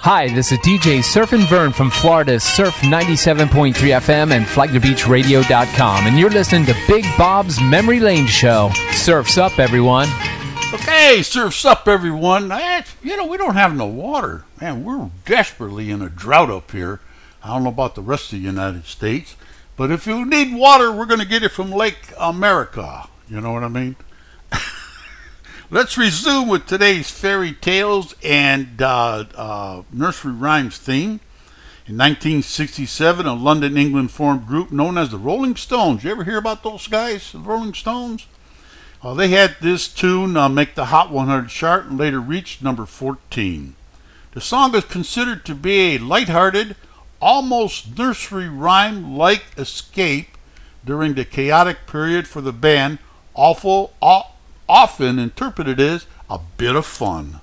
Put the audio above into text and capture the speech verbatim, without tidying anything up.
Hi, this is D J Surfin' Vern from Florida's Surf ninety-seven point three F M and flag the beach radio dot com, and you're listening to Big Bob's Memory Lane Show. Surf's up, everyone. Okay, surf's up, everyone. I, you know, we don't have no water. Man, we're desperately in a drought up here. I don't know about the rest of the United States, but if you need water, we're going to get it from Lake America. You know what I mean? Let's resume with today's fairy tales and uh, uh, nursery rhymes theme. In nineteen sixty-seven, a London, England formed group known as the Rolling Stones. You ever hear about those guys, the Rolling Stones? Well, they had this tune uh, make the Hot one hundred chart and later reached number fourteen. The song is considered to be a lighthearted, almost nursery rhyme-like escape during the chaotic period for the band, awful, aw- often interpreted as a bit of fun.